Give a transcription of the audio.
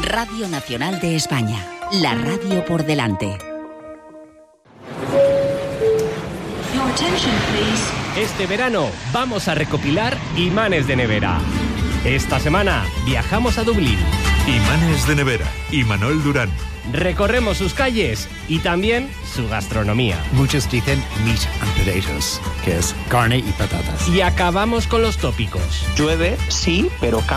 Radio Nacional de España, la radio por delante. Este verano vamos a recopilar imanes de nevera. Esta semana viajamos a Dublín. Imanes de nevera, Imanol Durán. Recorremos sus calles y también su gastronomía. Muchos dicen meat and potatoes, que es carne y patatas. Y acabamos con los tópicos. Llueve, sí, pero